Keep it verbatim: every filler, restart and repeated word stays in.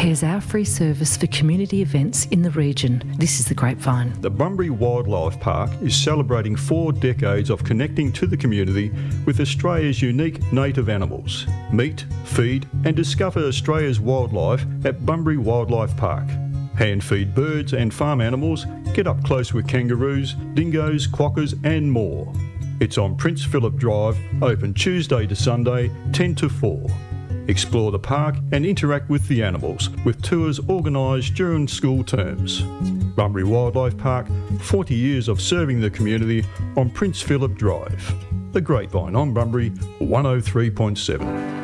Here's our free service for community events in the region. This is The Grapevine. The Bunbury Wildlife Park is celebrating four decades of connecting to the community with Australia's unique native animals. Meet, feed and discover Australia's wildlife at Bunbury Wildlife Park. Hand feed birds and farm animals, get up close with kangaroos, dingoes, quokkas and more. It's on Prince Philip Drive, open Tuesday to Sunday, ten to four. Explore the park and interact with the animals, with tours organised during school terms. Bunbury Wildlife Park, forty years of serving the community on Prince Philip Drive. The Grapevine on Bunbury, one oh three point seven.